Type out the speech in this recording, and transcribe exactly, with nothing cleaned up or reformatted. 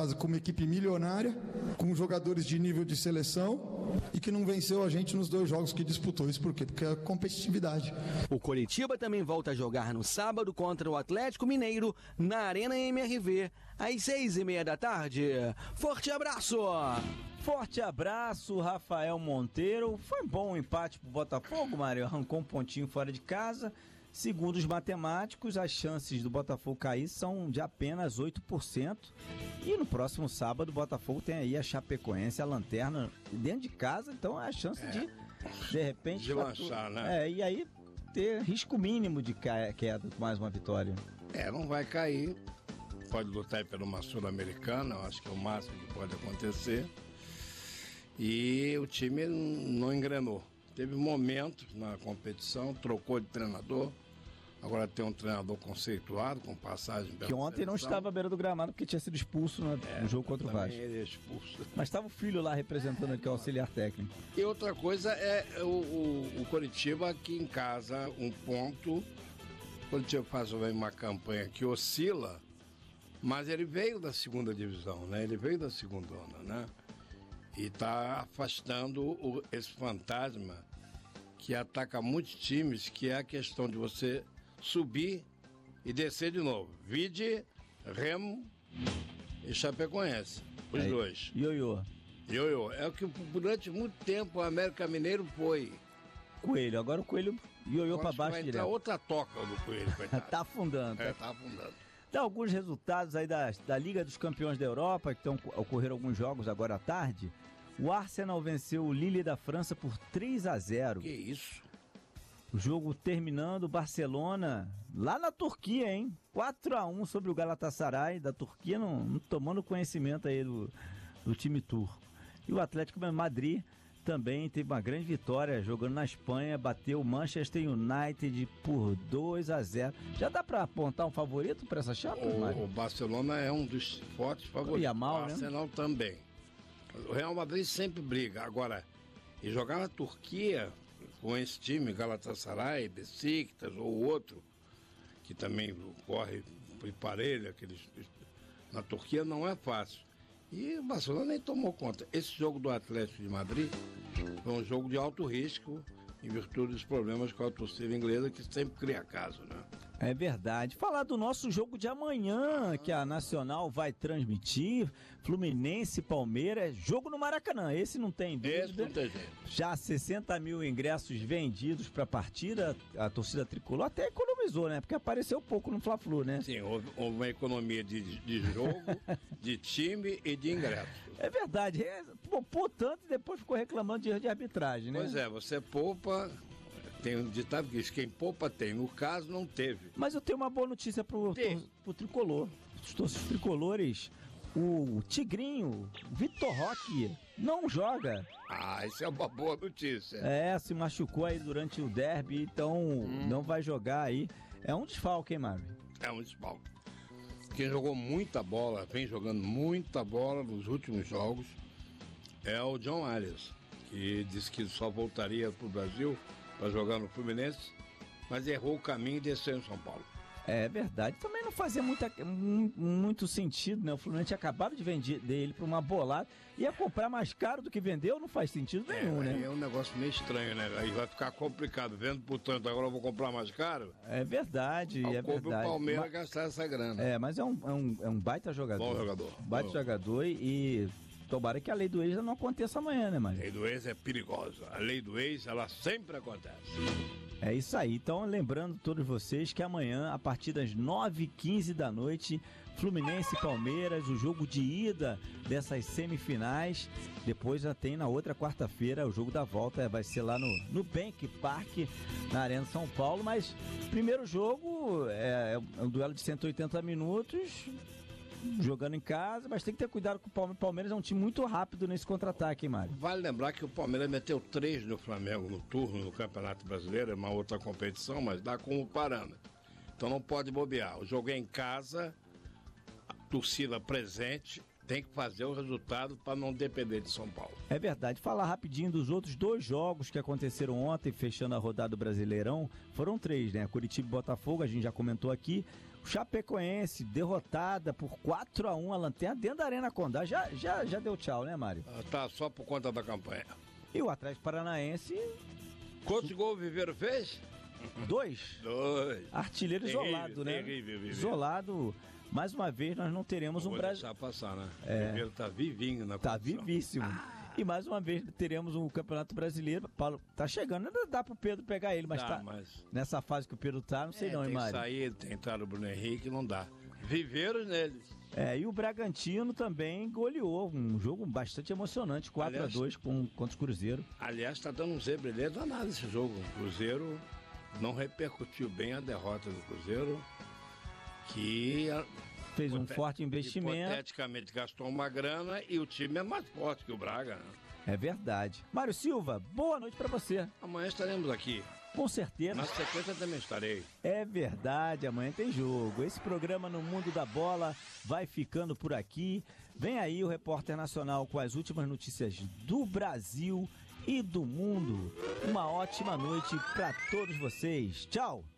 casa com uma equipe milionária, com jogadores de nível de seleção e que não venceu a gente nos dois jogos que disputou. Isso por quê? Porque é competitividade. O Coritiba também volta a jogar no sábado contra o Atlético Mineiro na Arena M R V, às seis e meia da tarde. Forte abraço! Forte abraço, Rafael Monteiro. Foi bom o empate pro Botafogo, Mário. Arrancou um pontinho fora de casa. Segundo os matemáticos, as chances do Botafogo cair são de apenas oito por cento. E no próximo sábado, o Botafogo tem aí a Chapecoense, a lanterna dentro de casa. Então é a chance é. de, de repente... De lançar, né? É, e aí ter risco mínimo de queda com mais uma vitória. É, não vai cair. Pode lutar por uma Sul-Americana, eu acho que é o máximo que pode acontecer. E o time não engrenou. Teve momentos na competição, trocou de treinador. Agora tem um treinador conceituado, com passagem pela que ontem seleção. Não estava à beira do gramado porque tinha sido expulso no, é, no jogo contra o Vasco. Ele é expulso. Mas estava o filho lá representando ele, que é o auxiliar técnico. E outra coisa é o, o, o Coritiba aqui em casa, um ponto. O Coritiba faz uma campanha que oscila, mas ele veio da segunda divisão, né? Ele veio da segunda onda, né? E está afastando o, esse fantasma que ataca muitos times, que é a questão de você subir e descer de novo. Vide, Remo e Chapecoense, os Aí, dois. Ioiô. Ioiô. É o que durante muito tempo o América Mineiro foi. Coelho, agora o Coelho ioiô para baixo vai direto. entrar outra toca do Coelho, coitado. Tá afundando. É, tá afundando. Dá alguns resultados aí da, da Liga dos Campeões da Europa, que estão, ocorreram alguns jogos agora à tarde. O Arsenal venceu o Lille da França por três a zero. Que isso? O jogo terminando, Barcelona, lá na Turquia, hein? quatro a um sobre o Galatasaray da Turquia, não, não tomando conhecimento aí do, do time turco. E o Atlético de Madrid também teve uma grande vitória jogando na Espanha, bateu o Manchester United por dois a zero. Já dá para apontar um favorito para essa Champions, Mário? O Barcelona é um dos fortes favoritos. E a mal, o Arsenal né? também. O Real Madrid sempre briga. Agora, e jogar na Turquia com esse time, Galatasaray, Besiktas ou outro, que também corre por parelho, aqueles, na Turquia não é fácil. E o Barcelona nem tomou conta. Esse jogo do Atlético de Madrid foi um jogo de alto risco, em virtude dos problemas com a torcida inglesa, que sempre cria caso, né? É verdade. Falar do nosso jogo de amanhã, que a Nacional vai transmitir, Fluminense e Palmeiras, jogo no Maracanã, esse não tem dúvida. Esse não tem jeito. Já sessenta mil ingressos vendidos para a partida, a torcida tricolor até economizou, né? Porque apareceu pouco no Fla-Flu, né? Sim, houve, houve uma economia de, de jogo, de time e de ingresso. É verdade, é, poupou tanto e depois ficou reclamando de erro de arbitragem, né? Pois é, você poupa, tem um ditado que diz, quem poupa tem, no caso não teve. Mas eu tenho uma boa notícia pro, tor- pro tricolor, os torcedores tricolores, o Tigrinho, Vitor Roque, não joga. Ah, isso é uma boa notícia. É, se machucou aí durante o derby, então hum. não vai jogar aí. É um desfalque, hein, Mário? É um desfalque. Quem jogou muita bola, vem jogando muita bola nos últimos jogos, é o John Arias, que disse que só voltaria para o Brasil para jogar no Fluminense, mas errou o caminho e desceu em São Paulo. É verdade, também não fazia muita, muito sentido, né? O Fluminense acabava de vender ele para uma bolada, ia comprar mais caro do que vendeu, não faz sentido nenhum, é, né? É um negócio meio estranho, né? Aí vai ficar complicado, vendo por tanto, agora eu vou comprar mais caro. É verdade, é verdade. o Palmeiras mas, gastar essa grana. É, mas é um, é um, é um baita jogador. Bom jogador. Baita Bom. jogador e tomara que a lei do ex não aconteça amanhã, né, Mário? A lei do ex é perigosa. A lei do ex, ela sempre acontece. É isso aí, então lembrando todos vocês que amanhã, a partir das nove e quinze da noite, Fluminense e Palmeiras, o jogo de ida dessas semifinais. Depois já tem na outra quarta-feira o jogo da volta, vai ser lá no, no Bank Park, na Arena São Paulo. Mas primeiro jogo é, é um duelo de cento e oitenta minutos, jogando em casa, mas tem que ter cuidado com o Palmeiras. O Palmeiras é um time muito rápido nesse contra-ataque, hein, Mário? Vale lembrar que o Palmeiras meteu três no Flamengo no turno no Campeonato Brasileiro, é uma outra competição, mas dá como parâmetro. Então não pode bobear. O jogo é em casa, a torcida presente, tem que fazer o resultado para não depender de São Paulo. É verdade. Falar rapidinho dos outros dois jogos que aconteceram ontem, fechando a rodada do Brasileirão. Foram três, né? Curitiba e Botafogo, a gente já comentou aqui. Chapecoense, derrotada por quatro a um a Lanterna dentro da Arena Condá. Já, já, já deu tchau, né, Mário? Ah, tá, só por conta da campanha. E o Atlético Paranaense... Quantos gols o Viveiro fez? Dois. Dois. Artilheiro Terrível, isolado, né? terrível, Viveiro. Isolado. Mais uma vez, nós não teremos Não um vou Brasil... deixar passar, né? É. O Viveiro tá vivinho na Tá condição. vivíssimo. E mais uma vez teremos um Campeonato Brasileiro. Paulo, tá chegando, ainda dá pro Pedro pegar ele, mas Dá, tá mas... nessa fase que o Pedro tá, não sei É, não, hein, tem que Mário? sair, tem entrado o Bruno Henrique, não dá. Viveiros neles. É, e o Bragantino também goleou, um jogo bastante emocionante, quatro a dois com, contra o Cruzeiro. Aliás, tá dando um zebrilhê danado esse jogo. O Cruzeiro não repercutiu bem a derrota do Cruzeiro, que Fez um hipote- forte investimento. hipoteticamente gastou uma grana e o time é mais forte que o Braga, né? É verdade. Mário Silva, boa noite pra você. Amanhã estaremos aqui. Com certeza. Na sequência também estarei. É verdade, amanhã tem jogo. Esse programa No Mundo da Bola vai ficando por aqui. Vem aí o Repórter Nacional com as últimas notícias do Brasil e do mundo. Uma ótima noite para todos vocês. Tchau!